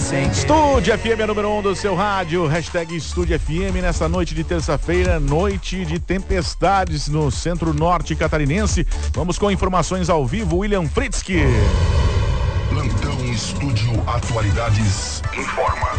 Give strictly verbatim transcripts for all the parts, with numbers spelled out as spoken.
Estúdio F M é número um do seu rádio, hashtag Estúdio F M, nessa noite de terça-feira, noite de tempestades no centro-norte catarinense. Vamos com informações ao vivo, William Fritzky. Plantão Estúdio Atualidades informa.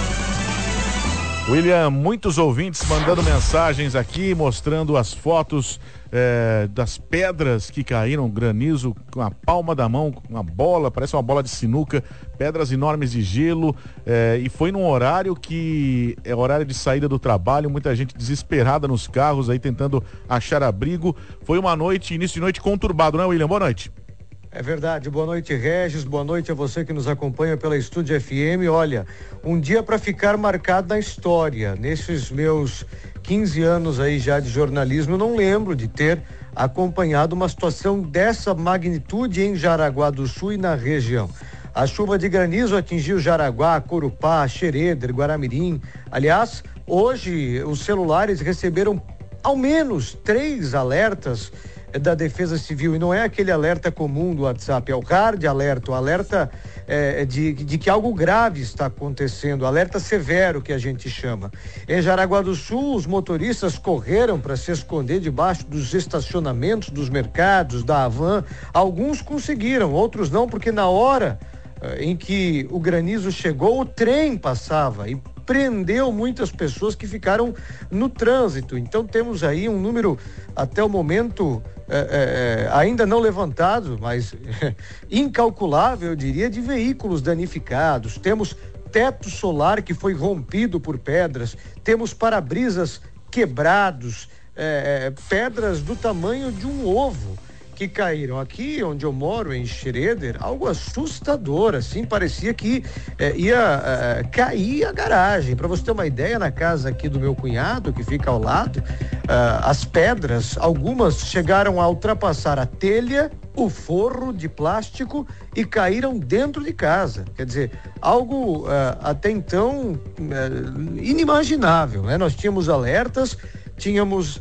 William, muitos ouvintes mandando mensagens aqui, mostrando as fotos é, das pedras que caíram, granizo com a palma da mão, com uma bola, parece uma bola de sinuca, pedras enormes de gelo, é, e foi num horário que é horário de saída do trabalho, muita gente desesperada nos carros aí tentando achar abrigo. Foi uma noite, início de noite conturbado, não é, William? Boa noite. É verdade, boa noite, Regis, boa noite a você que nos acompanha pela Estúdio F M. Olha, um dia para ficar marcado na história. Nesses meus quinze anos aí já de jornalismo, eu não lembro de ter acompanhado uma situação dessa magnitude em Jaraguá do Sul e na região. A chuva de granizo atingiu Jaraguá, Corupá, Xereder, Guaramirim. Aliás, hoje os celulares receberam ao menos três alertas da Defesa Civil, e não é aquele alerta comum do WhatsApp, é o hard alerta, o alerta é, de, de que algo grave está acontecendo, alerta severo que a gente chama. Em Jaraguá do Sul, os motoristas correram para se esconder debaixo dos estacionamentos dos mercados, da Havan. Alguns conseguiram, outros não, porque na hora em que o granizo chegou, o trem passava e prendeu muitas pessoas que ficaram no trânsito. Então temos aí um número, até o momento, é, é, ainda não levantado, mas é, incalculável, eu diria, de veículos danificados. Temos teto solar que foi rompido por pedras, temos para-brisas quebrados, é, pedras do tamanho de um ovo que caíram. Aqui onde eu moro, em Xereder, algo assustador, assim, parecia que eh, ia eh, cair a garagem. Para você ter uma ideia, na casa aqui do meu cunhado, que fica ao lado, eh, as pedras, algumas chegaram a ultrapassar a telha, o forro de plástico e caíram dentro de casa. Quer dizer, algo eh, até então eh, inimaginável, né? Nós tínhamos alertas, tínhamos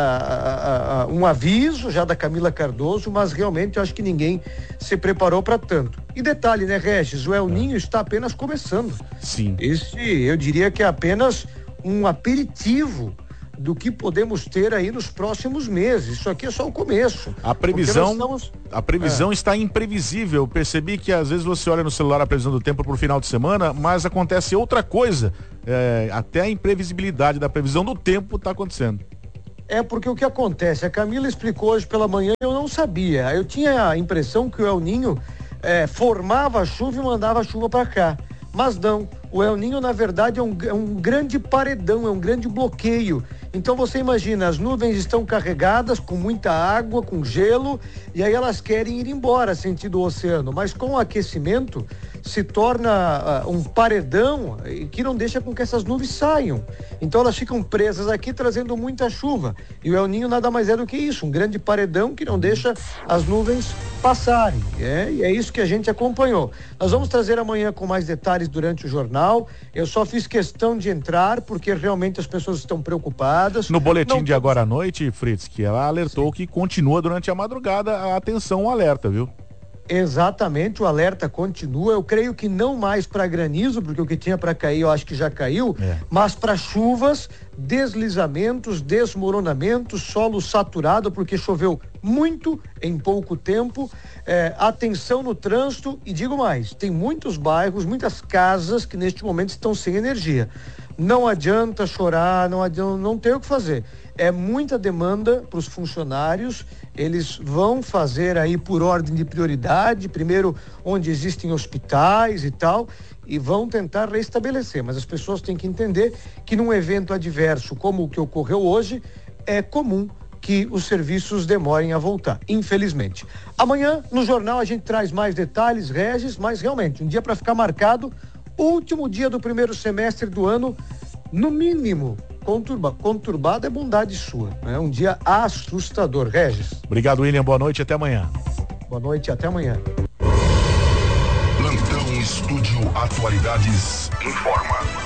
ah, ah, um aviso já da Camila Cardoso, mas realmente eu acho que ninguém se preparou para tanto. E detalhe, né, Regis, o El Ninho está apenas começando. Sim. Esse, eu diria que é apenas um aperitivo do que podemos ter aí nos próximos meses. Isso aqui é só o começo. A previsão, estamos... a previsão é. está imprevisível. Eu percebi que às vezes você olha no celular a previsão do tempo para o final de semana, mas acontece outra coisa. É, até a imprevisibilidade da previsão do tempo está acontecendo. É porque o que acontece, a Camila explicou hoje pela manhã, eu não sabia. Eu tinha a impressão que o El Ninho é, formava a chuva e mandava a chuva para cá. Mas não, o El Ninho na verdade é um, é um grande paredão, é um grande bloqueio. Então você imagina, as nuvens estão carregadas com muita água, com gelo, e aí elas querem ir embora sentido oceano, mas com o aquecimento se torna uh, um paredão que não deixa com que essas nuvens saiam. Então elas ficam presas aqui trazendo muita chuva, e o El Ninho nada mais é do que isso, um grande paredão que não deixa as nuvens passarem, é, e é isso que a gente acompanhou. Nós vamos trazer amanhã com mais detalhes durante o jornal. Eu só fiz questão de entrar porque realmente as pessoas estão preocupadas. No boletim não... de agora à noite, Fritz, que ela alertou Sim. que continua durante a madrugada a atenção, o alerta, viu? Exatamente, o alerta continua. Eu creio que não mais para granizo, porque o que tinha para cair eu acho que já caiu, é. mas para chuvas, deslizamentos, desmoronamentos, solo saturado, porque choveu muito em pouco tempo. É, atenção no trânsito, e digo mais, tem muitos bairros, muitas casas que neste momento estão sem energia. Não adianta chorar, não adianta, não tem o que fazer. É muita demanda para os funcionários, eles vão fazer aí por ordem de prioridade, primeiro onde existem hospitais e tal, e vão tentar restabelecer, mas as pessoas têm que entender que num evento adverso como o que ocorreu hoje, é comum que os serviços demorem a voltar, infelizmente. Amanhã, no jornal, a gente traz mais detalhes, Regis, mas realmente, um dia para ficar marcado, último dia do primeiro semestre do ano, no mínimo, conturba, conturbado é bondade sua, é um dia assustador, Regis. Obrigado, William, boa noite, até amanhã. Boa noite, até amanhã. Plantão Estúdio Atualidades informa.